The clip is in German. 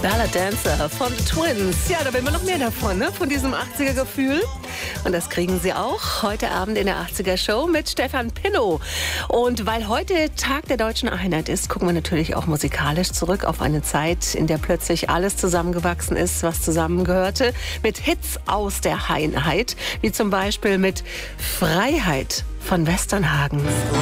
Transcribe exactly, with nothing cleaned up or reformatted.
Ballad Dancer von The Twins. Ja, da will man noch mehr davon, ne? Von diesem achtziger-Gefühl. Und das kriegen Sie auch heute Abend in der achtziger-Show mit Stefan Pinnow. Und weil heute Tag der Deutschen Einheit ist, gucken wir natürlich auch musikalisch zurück auf eine Zeit, in der plötzlich alles zusammengewachsen ist, was zusammengehörte. Mit Hits aus der Einheit, wie zum Beispiel mit Freiheit von Westernhagen.